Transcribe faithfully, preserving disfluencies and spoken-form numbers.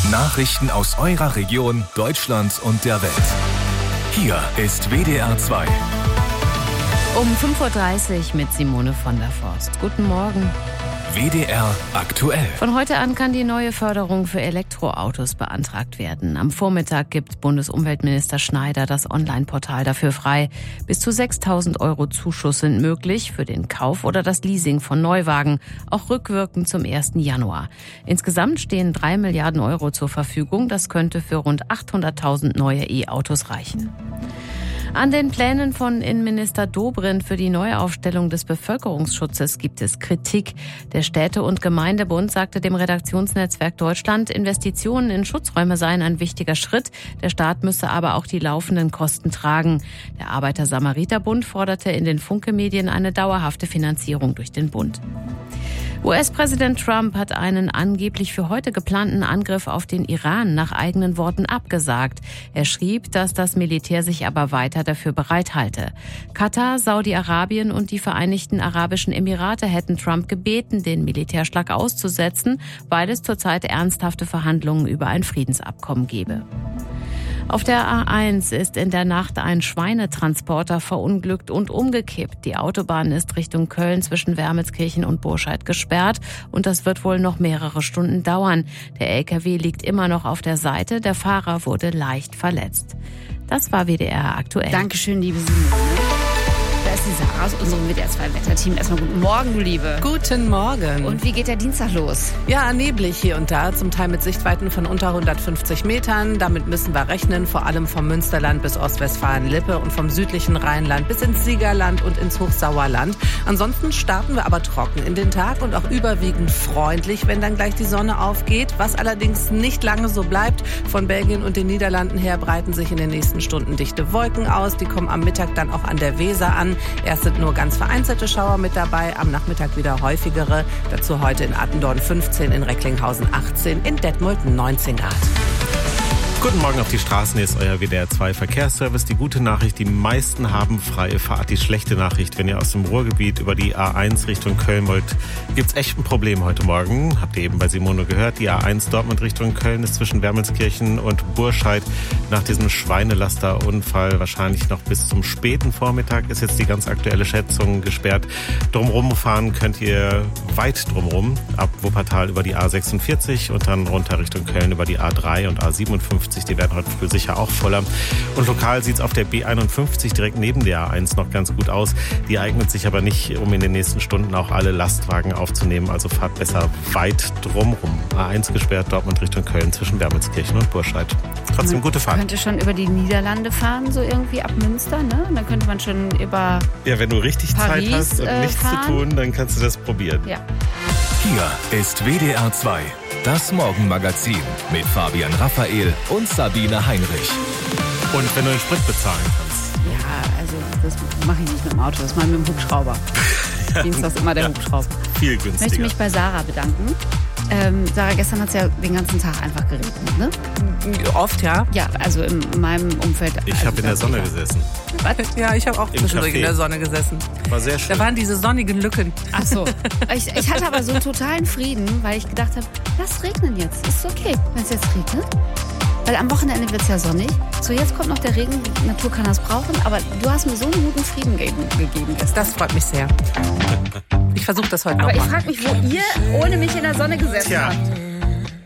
Nachrichten aus eurer Region, Deutschland und der Welt. Hier ist W D R zwei. Um fünf Uhr dreißig mit Simone von der Forst. Guten Morgen. W D R aktuell. Von heute an kann die neue Förderung für Elektroautos beantragt werden. Am Vormittag gibt Bundesumweltminister Schneider das Online-Portal dafür frei. Bis zu sechstausend Euro Zuschuss sind möglich für den Kauf oder das Leasing von Neuwagen, auch rückwirkend zum ersten Januar. Insgesamt stehen drei Milliarden Euro zur Verfügung. Das könnte für rund achthunderttausend neue E-Autos reichen. An den Plänen von Innenminister Dobrindt für die Neuaufstellung des Bevölkerungsschutzes gibt es Kritik. Der Städte- und Gemeindebund sagte dem Redaktionsnetzwerk Deutschland, Investitionen in Schutzräume seien ein wichtiger Schritt. Der Staat müsse aber auch die laufenden Kosten tragen. Der Arbeiter-Samariter-Bund forderte in den Funke-Medien eine dauerhafte Finanzierung durch den Bund. U S-Präsident Trump hat einen angeblich für heute geplanten Angriff auf den Iran nach eigenen Worten abgesagt. Er schrieb, dass das Militär sich aber weiter dafür bereithalte. Katar, Saudi-Arabien und die Vereinigten Arabischen Emirate hätten Trump gebeten, den Militärschlag auszusetzen, weil es zurzeit ernsthafte Verhandlungen über ein Friedensabkommen gebe. Auf der A eins ist in der Nacht ein Schweinetransporter verunglückt und umgekippt. Die Autobahn ist Richtung Köln zwischen Wermelskirchen und Burscheid gesperrt und das wird wohl noch mehrere Stunden dauern. Der L K W liegt immer noch auf der Seite, der Fahrer wurde leicht verletzt. Das war W D R aktuell. Dankeschön, liebe Simone. Da ist die Sarah aus unserem W D R zwei Wetterteam. Erstmal guten Morgen, du Liebe. Guten Morgen. Und wie geht der Dienstag los? Ja, neblig hier und da, zum Teil mit Sichtweiten von unter hundertfünfzig Metern. Damit müssen wir rechnen, vor allem vom Münsterland bis Ostwestfalen-Lippe und vom südlichen Rheinland bis ins Siegerland und ins Hochsauerland. Ansonsten starten wir aber trocken in den Tag und auch überwiegend freundlich, wenn dann gleich die Sonne aufgeht. Was allerdings nicht lange so bleibt. Von Belgien und den Niederlanden her breiten sich in den nächsten Stunden dichte Wolken aus. Die kommen am Mittag dann auch an der Weser an. Erst sind nur ganz vereinzelte Schauer mit dabei, am Nachmittag wieder häufigere. Dazu heute in Attendorn fünfzehn, in Recklinghausen achtzehn, in Detmold neunzehn Grad. Guten Morgen auf die Straßen, hier ist euer W D R zwei Verkehrsservice. Die gute Nachricht, die meisten haben freie Fahrt. Die schlechte Nachricht, wenn ihr aus dem Ruhrgebiet über die A eins Richtung Köln wollt, gibt's echt ein Problem heute Morgen. Habt ihr eben bei Simone gehört, die A eins Dortmund Richtung Köln ist zwischen Wermelskirchen und Burscheid nach diesem Schweinelasterunfall wahrscheinlich noch bis zum späten Vormittag, ist jetzt die ganz aktuelle Schätzung gesperrt. Drumrum fahren könnt ihr weit drumrum, ab Wuppertal über die A sechsundvierzig und dann runter Richtung Köln über die A drei und A siebenundfünfzig. Die werden heute früh sicher auch voller. Und lokal sieht es auf der B einundfünfzig direkt neben der A eins noch ganz gut aus. Die eignet sich aber nicht, um in den nächsten Stunden auch alle Lastwagen aufzunehmen. Also fahrt besser weit drumrum. A eins gesperrt, Dortmund Richtung Köln zwischen Wermelskirchen und Burscheid. Trotzdem gute Fahrt. Man könnte schon über die Niederlande fahren, so irgendwie ab Münster, ne? Dann könnte man schon über Ja, wenn du richtig Paris, Zeit hast und äh, nichts fahren. zu tun, dann kannst du das probieren. Ja. Hier ist W D R zwei, das Morgenmagazin mit Fabian Raphael und Sabine Heinrich. Und wenn du den Sprit bezahlen kannst. Ja, also das mache ich nicht mit dem Auto, das mache ich mit dem Hubschrauber. Dienstags immer der Ja. Hubschrauber. Viel Ich günstiger. möchte mich bei Sarah bedanken. Ähm, Sarah, gestern hat es ja den ganzen Tag einfach geregnet, ne? Oft, ja. Ja, also in meinem Umfeld. Ich also habe in der das Sonne war- gesessen. Was? Ja, ich habe auch Im zwischendurch Café. in der Sonne gesessen. War sehr schön. Da waren diese sonnigen Lücken. Ach so. Ich, ich hatte aber so einen totalen Frieden, weil ich gedacht habe, lass regnen jetzt. Ist okay, wenn es jetzt regnet. Weil am Wochenende wird es ja sonnig. So, jetzt kommt noch der Regen. Die Natur kann das brauchen. Aber du hast mir so einen guten Frieden ge- gegeben gestern. Das freut mich sehr. Ich versuche das heute aber ich nochmal. frage mich, wo ihr ohne mich in der Sonne gesessen Tja. habt.